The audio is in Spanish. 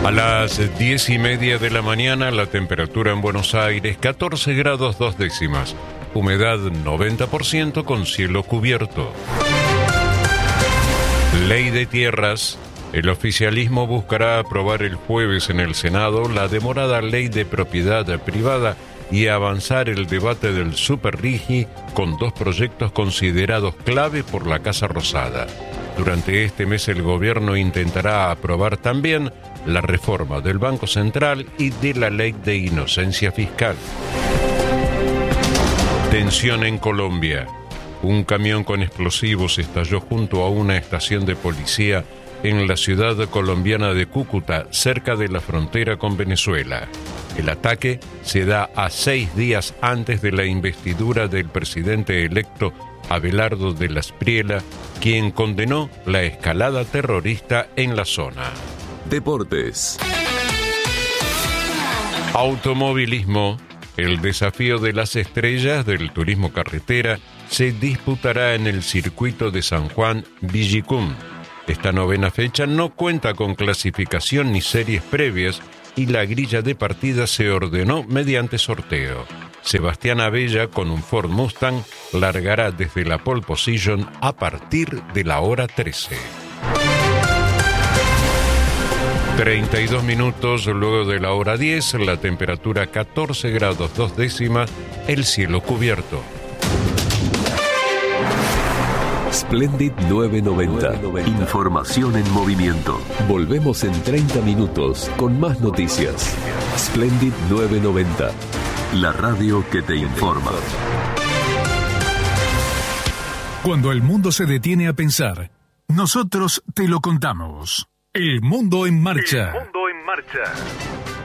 A las 10:30 de la mañana, la temperatura en Buenos Aires, 14 grados 2 décimas. Humedad 90% con cielo cubierto. Ley de tierras. El oficialismo buscará aprobar el jueves en el Senado la demorada ley de propiedad privada y avanzar el debate del Superrigi con dos proyectos considerados clave por la Casa Rosada. Durante este mes el gobierno intentará aprobar también la reforma del Banco Central y de la ley de inocencia fiscal. Tensión en Colombia. Un camión con explosivos estalló junto a una estación de policía en la ciudad colombiana de Cúcuta, cerca de la frontera con Venezuela. El ataque se da a 6 días antes de la investidura del presidente electo Abelardo de la Espriella, quien condenó la escalada terrorista en la zona. Deportes. Automovilismo. El desafío de las estrellas del turismo carretera se disputará en el circuito de San Juan Villicum. Esta novena fecha no cuenta con clasificación ni series previas y la grilla de partida se ordenó mediante sorteo. Sebastián Abella, con un Ford Mustang, largará desde la pole position a partir de la hora 13. 32 minutos luego de la hora 10, la temperatura 14 grados 2 décimas, el cielo cubierto. Splendid 990. Información en movimiento. Volvemos en 30 minutos con más noticias. Splendid 990. La radio que te informa. Cuando el mundo se detiene a pensar, nosotros te lo contamos. El mundo en marcha. El mundo en marcha.